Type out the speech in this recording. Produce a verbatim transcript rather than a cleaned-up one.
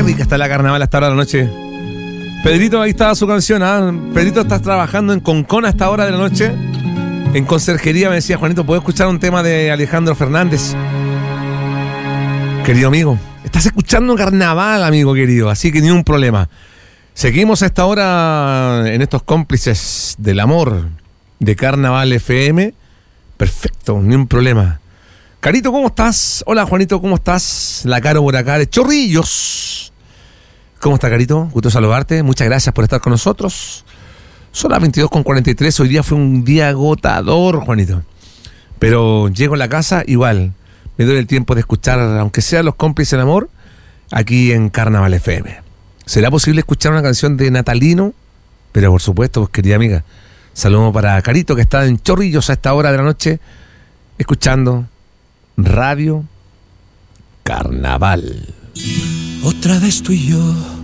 Qué rica está la carnaval hasta ahora de la noche. Pedrito, ahí estaba su canción, ¿ah? Pedrito, estás trabajando en Concón a esta hora de la noche. En conserjería me decía, Juanito, ¿puedo escuchar un tema de Alejandro Fernández? Querido amigo, estás escuchando carnaval, amigo querido, así que ni un problema. Seguimos a esta hora en estos cómplices del amor de Carnaval F M. Perfecto, ni un problema. Carito, ¿cómo estás? Hola, Juanito, ¿cómo estás? La Caro por acá de Chorrillos. ¿Cómo está, Carito? Gusto saludarte. Muchas gracias por estar con nosotros. Son las veintidós con cuarenta y tres. Hoy día fue un día agotador, Juanito. Pero llego a la casa, igual. Me doy el tiempo de escuchar, aunque sea Los Cómplices del Amor, aquí en Carnaval F M. ¿Será posible escuchar una canción de Natalino? Pero por supuesto, pues, querida amiga. Saludos para Carito, que está en Chorrillos a esta hora de la noche, escuchando Radio Carnaval. Otra vez tú y yo,